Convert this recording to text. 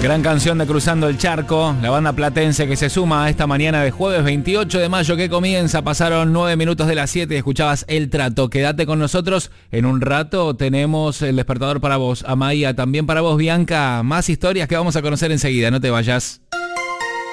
Gran canción de Cruzando el Charco, la banda platense que se suma a esta mañana de jueves 28 de mayo que comienza. Pasaron 9 minutos de las 7 y escuchabas El Trato. Quédate con nosotros, en un rato tenemos el despertador para vos, Amaya, también para vos, Bianca. Más historias que vamos a conocer enseguida, no te vayas.